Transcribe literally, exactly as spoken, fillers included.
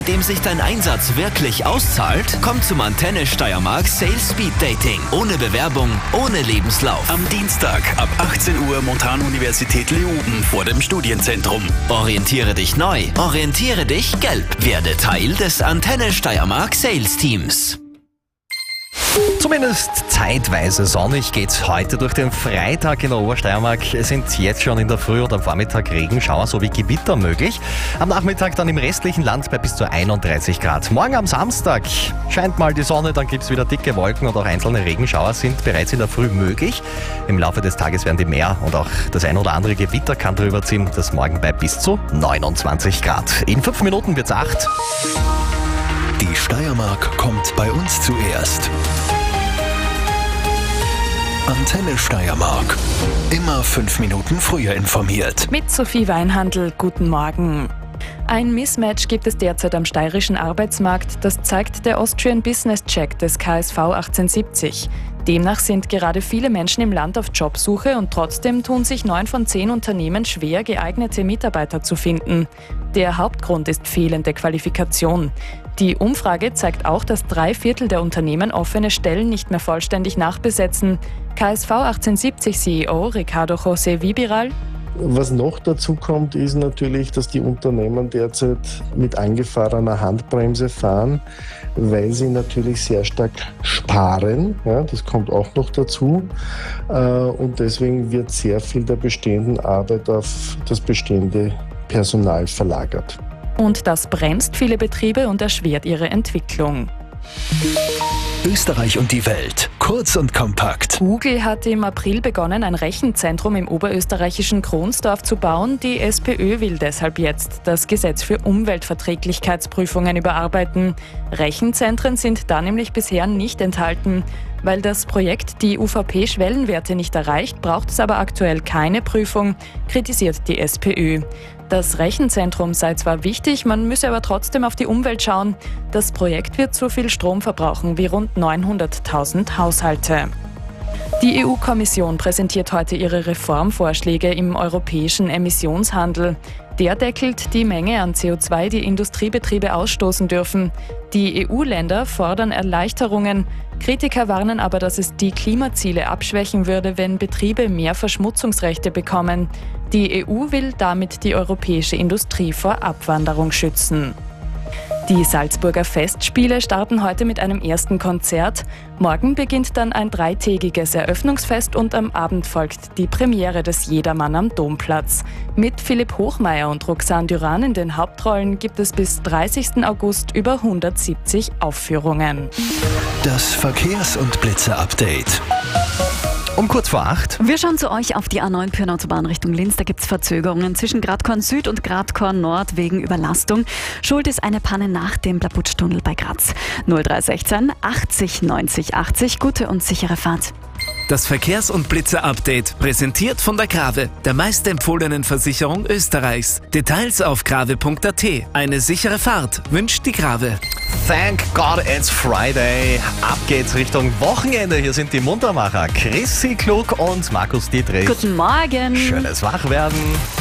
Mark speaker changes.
Speaker 1: Dem sich dein Einsatz wirklich auszahlt? Komm zum Antenne Steiermark Sales Speed Dating. Ohne Bewerbung, ohne Lebenslauf.
Speaker 2: Am Dienstag ab achtzehn Uhr Montanuniversität Leoben vor dem Studienzentrum.
Speaker 1: Orientiere dich neu, orientiere dich gelb. Werde Teil des Antenne Steiermark Sales Teams.
Speaker 3: Zumindest zeitweise sonnig geht's heute durch den Freitag in der Obersteiermark. Es sind jetzt schon in der Früh und am Vormittag Regenschauer sowie Gewitter möglich. Am Nachmittag dann im restlichen Land bei bis zu einunddreißig Grad. Morgen am Samstag scheint mal die Sonne, dann gibt's wieder dicke Wolken und auch einzelne Regenschauer sind bereits in der Früh möglich. Im Laufe des Tages werden die mehr und auch das ein oder andere Gewitter kann drüber ziehen. Das morgen bei bis zu neunundzwanzig Grad. In fünf Minuten wird's acht.
Speaker 2: Die Steiermark kommt bei uns zuerst. Antenne Steiermark. Immer fünf Minuten früher informiert.
Speaker 4: Mit Sophie Weinhandl, guten Morgen. Ein Mismatch gibt es derzeit am steirischen Arbeitsmarkt, das zeigt der Austrian Business Check des K S V achtzehnhundertsiebzig. Demnach sind gerade viele Menschen im Land auf Jobsuche und trotzdem tun sich neun von zehn Unternehmen schwer, geeignete Mitarbeiter zu finden. Der Hauptgrund ist fehlende Qualifikation. Die Umfrage zeigt auch, dass drei Viertel der Unternehmen offene Stellen nicht mehr vollständig nachbesetzen. K S V achtzehnhundertsiebzig C E O Ricardo José Vibiral:
Speaker 5: Was noch dazu kommt, ist natürlich, dass die Unternehmen derzeit mit angefahrener Handbremse fahren, weil sie natürlich sehr stark sparen. Ja, das kommt auch noch dazu. Und deswegen wird sehr viel der bestehenden Arbeit auf das bestehende Personal verlagert.
Speaker 4: Und das bremst viele Betriebe und erschwert ihre Entwicklung.
Speaker 2: Österreich und die Welt. Kurz und kompakt.
Speaker 4: Google hat im April begonnen, ein Rechenzentrum im oberösterreichischen Kronsdorf zu bauen. Die SPÖ will deshalb jetzt das Gesetz für Umweltverträglichkeitsprüfungen überarbeiten. Rechenzentren sind da nämlich bisher nicht enthalten. Weil das Projekt die U V P-Schwellenwerte nicht erreicht, braucht es aber aktuell keine Prüfung, kritisiert die SPÖ. Das Rechenzentrum sei zwar wichtig, man müsse aber trotzdem auf die Umwelt schauen. Das Projekt wird so viel Strom verbrauchen wie rund neunhunderttausend Haushalte. Die E U-Kommission präsentiert heute ihre Reformvorschläge im europäischen Emissionshandel. Der deckelt die Menge an C O zwei, die Industriebetriebe ausstoßen dürfen. Die E U-Länder fordern Erleichterungen. Kritiker warnen aber, dass es die Klimaziele abschwächen würde, wenn Betriebe mehr Verschmutzungsrechte bekommen. Die E U will damit die europäische Industrie vor Abwanderung schützen. Die Salzburger Festspiele starten heute mit einem ersten Konzert. Morgen beginnt dann ein dreitägiges Eröffnungsfest und am Abend folgt die Premiere des Jedermann am Domplatz. Mit Philipp Hochmeier und Roxane Duran in den Hauptrollen gibt es bis dreißigsten August über hundertsiebzig Aufführungen.
Speaker 2: Das Verkehrs- und Blitzer-Update.
Speaker 3: Um kurz vor acht.
Speaker 6: Wir schauen zu euch auf die A neun Pyrnautobahn Richtung Linz. Da gibt es Verzögerungen zwischen Gradkorn Süd und Gradkorn Nord wegen Überlastung. Schuld ist eine Panne nach dem Plaputschtunnel bei Graz. null drei eins sechs achtzig neunzig achtzig. Gute und sichere Fahrt.
Speaker 1: Das Verkehrs- und Blitzer-Update, präsentiert von der Grave, der meistempfohlenen Versicherung Österreichs. Details auf grave punkt a t. Eine sichere Fahrt wünscht die Grave.
Speaker 3: Thank God it's Friday. Ab geht's Richtung Wochenende. Hier sind die Muntermacher Chrissy Klug und Markus Dietrich.
Speaker 6: Guten Morgen.
Speaker 3: Schönes Wachwerden.